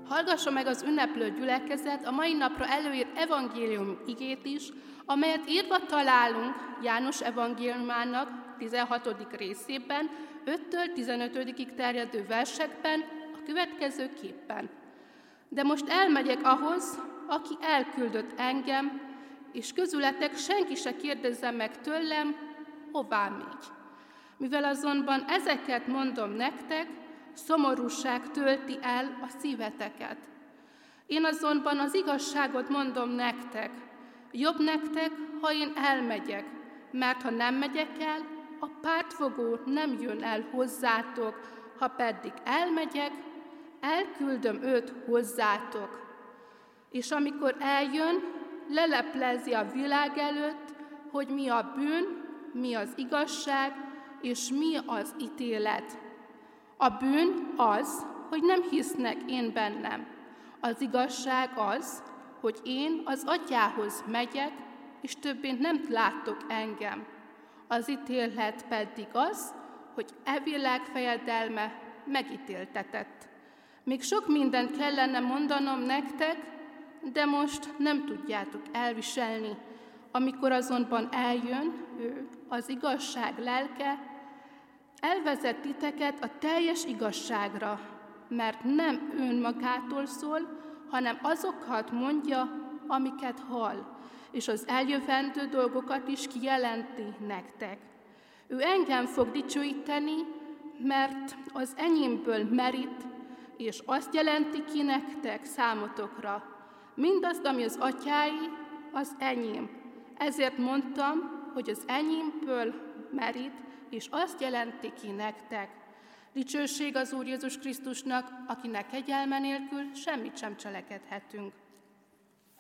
Hallgassa meg az ünneplő gyülekezet a mai napra előírt evangélium igét is, amelyet írva találunk János evangéliumának 16. részében, 5-től 15-ig terjedő versekben, a következőképpen. De most elmegyek ahhoz, aki elküldött engem, és közületek senki se kérdezze meg tőlem, hová megy. Mivel azonban ezeket mondom nektek, szomorúság tölti el a szíveteket. Én azonban az igazságot mondom nektek, jobb nektek, ha én elmegyek, mert ha nem megyek el, a pártfogó nem jön el hozzátok, ha pedig elmegyek, elküldöm őt hozzátok. És amikor eljön, leleplezi a világ előtt, hogy mi a bűn, mi az igazság, és mi az ítélet. A bűn az, hogy nem hisznek én bennem. Az igazság az, hogy én az Atyához megyek, és többé nem láttok engem. Az ítélet pedig az, hogy e világ fejedelme megítéltetett. Még sok mindent kellene mondanom nektek, de most nem tudjátok elviselni. Amikor azonban eljön ő, az igazság lelke, elvezet titeket a teljes igazságra, mert nem önmagától szól, hanem azokat mondja, amiket hall, és az eljövendő dolgokat is kijelenti nektek. Ő engem fog dicsőíteni, mert az enyémből merít, és azt jelenti ki nektek számotokra. Mindazt, ami az atyái, az enyém. Ezért mondtam, hogy az enyémből merít, és azt jelenti ki nektek. Dicsőség az Úr Jézus Krisztusnak, akinek kegyelme nélkül semmit sem cselekedhetünk.